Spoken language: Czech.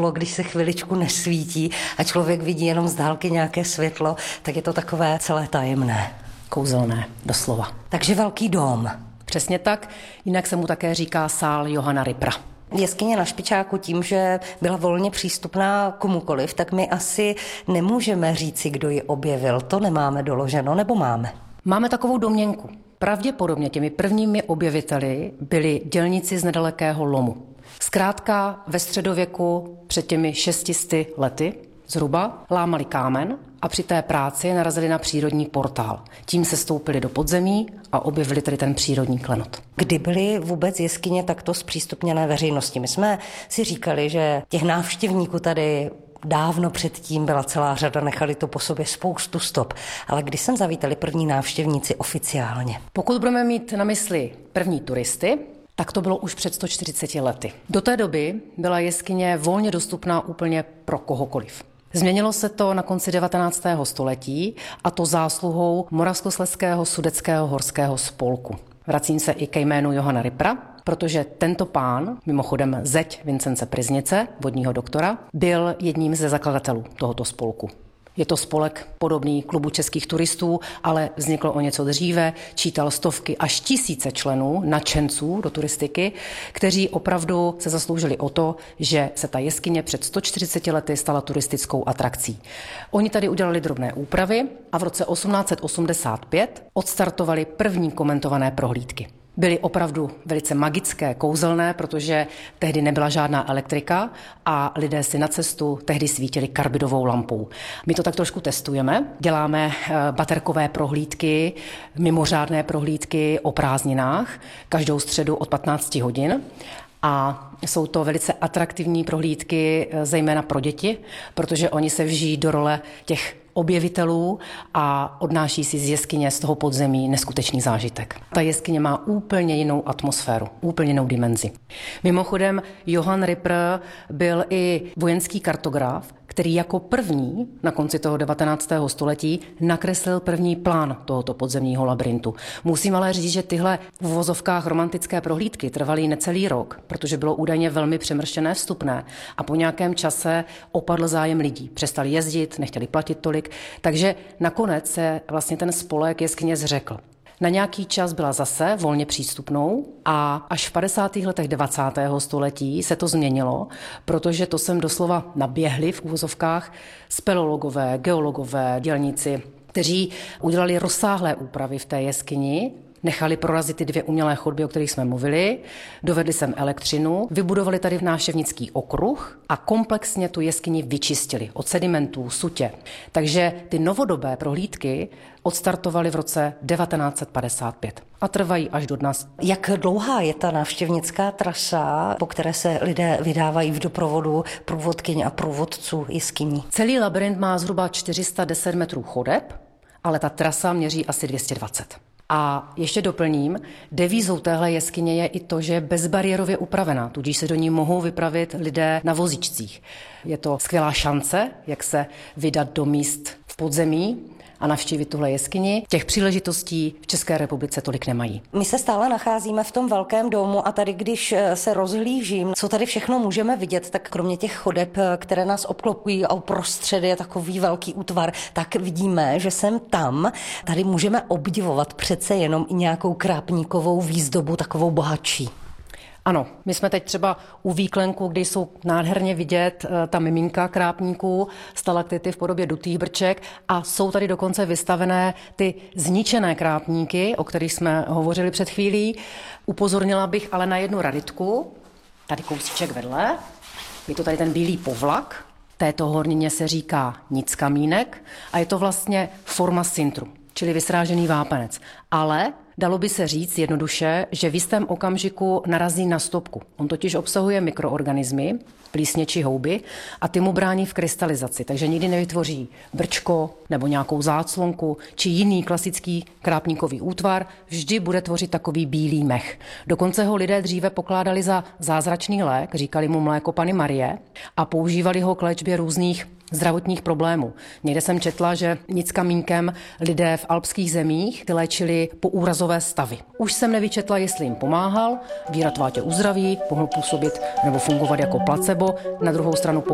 světlo, když se chviličku nesvítí a člověk vidí jenom z dálky nějaké světlo, tak je to takové celé tajemné. Kouzelné, doslova. Takže velký dóm. Přesně tak, jinak se mu také říká sál Johana Rippera. Jeskyně na Špičáku tím, že byla volně přístupná komukoliv, tak my asi nemůžeme říci, kdo ji objevil. To nemáme doloženo, nebo máme? Máme takovou domněnku. Pravděpodobně těmi prvními objeviteli byli dělníci z nedalekého Lomu. Zkrátka ve středověku před těmi 600 lety zhruba lámali kámen a při té práci narazili na přírodní portál. Tím se stoupili do podzemí a objevili tedy ten přírodní klenot. Kdy byly vůbec jeskyně takto zpřístupněné veřejnosti? My jsme si říkali, že těch návštěvníků tady dávno předtím byla celá řada, nechali to po sobě spoustu stop. Ale kdy sem zavítali první návštěvníci oficiálně? Pokud budeme mít na mysli první turisty, tak to bylo už před 140 lety. Do té doby byla jeskyně volně dostupná úplně pro kohokoliv. Změnilo se to na konci 19. století a to zásluhou Moravskoslezského sudetského horského spolku. Vracím se i ke jménu Johana Rippera, protože tento pán, mimochodem zeď Vincence Pryznice, vodního doktora, byl jedním ze zakladatelů tohoto spolku. Je to spolek podobný klubu českých turistů, ale vznikl o něco dříve, čítal stovky až tisíce členů, nadšenců do turistiky, kteří opravdu se zasloužili o to, že se ta jeskyně před 140 lety stala turistickou atrakcí. Oni tady udělali drobné úpravy a v roce 1885 odstartovali první komentované prohlídky. Byly opravdu velice magické, kouzelné, protože tehdy nebyla žádná elektrika a lidé si na cestu tehdy svítili karbidovou lampou. My to tak trošku testujeme, děláme baterkové prohlídky, mimořádné prohlídky o prázdninách, každou středu od 15 hodin. A jsou to velice atraktivní prohlídky, zejména pro děti, protože oni se vžijí do role těch objevitelů a odnáší si z jeskyně, z toho podzemí neskutečný zážitek. Ta jeskyně má úplně jinou atmosféru, úplně jinou dimenzi. Mimochodem, Johann Ripper byl i vojenský kartograf, který jako první na konci toho 19. století nakreslil první plán tohoto podzemního labyrintu. Musím ale říct, že tyhle v uvozovkách romantické prohlídky trvaly necelý rok, protože bylo údajně velmi přemrštěné vstupné a po nějakém čase opadl zájem lidí. Přestali jezdit, nechtěli platit tolik, takže nakonec se vlastně ten spolek jeskyně zřekl. Na nějaký čas byla zase volně přístupnou a až v 50. letech 20. století se to změnilo, protože to sem doslova naběhli v uvozovkách speleologové, geologové, dělníci, kteří udělali rozsáhlé úpravy v té jeskyni, nechali prorazit ty 2 umělé chodby, o kterých jsme mluvili, dovedli sem elektřinu, vybudovali tady návštěvnický okruh a komplexně tu jeskyni vyčistili od sedimentů, sutě. Takže ty novodobé prohlídky odstartovaly v roce 1955 a trvají až do dnes. Jak dlouhá je ta návštěvnická trasa, po které se lidé vydávají v doprovodu průvodkyň a průvodců jeskyní? Celý labyrint má zhruba 410 metrů chodeb, ale ta trasa měří asi 220. A ještě doplním, devízou téhle jeskyně je i to, že je bezbariérově upravená, tudíž se do ní mohou vypravit lidé na vozíčcích. Je to skvělá šance, jak se vydat do míst v podzemí a navštívit tuhle jeskyni. Těch příležitostí v České republice tolik nemají. My se stále nacházíme v tom velkém domu a tady, když se rozhlížím, co tady všechno můžeme vidět, tak kromě těch chodeb, které nás obklopují a uprostřed je takový velký útvar, tak vidíme, že sem tam tady můžeme obdivovat přece jenom i nějakou krápníkovou výzdobu, takovou bohatší. Ano, my jsme teď třeba u výklenku, kde jsou nádherně vidět ta miminka krápníků, stalaktity v podobě dutých brček a jsou tady dokonce vystavené ty zničené krápníky, o kterých jsme hovořili před chvílí. Upozornila bych ale na jednu raditku, tady kousíček vedle, je to tady ten bílý povlak, této hornině se říká nickamínek a je to vlastně forma sintru, čili vysrážený vápenec. Ale dalo by se říct jednoduše, že v jistém okamžiku narazí na stopku. On totiž obsahuje mikroorganismy, plísně či houby a ty mu brání v krystalizaci, takže nikdy nevytvoří brčko nebo nějakou záclonku či jiný klasický krápníkový útvar, vždy bude tvořit takový bílý mech. Dokonce ho lidé dříve pokládali za zázračný lék, říkali mu mléko Panny Marie a používali ho k léčbě různých zdravotních problémů. Někde jsem četla, že nickamínkem lidé v alpských zemích ty léčili poúrazové stavy. Už jsem nevyčetla, jestli jim pomáhal, víra tě uzdraví, mohl působit nebo fungovat jako placebo, na druhou stranu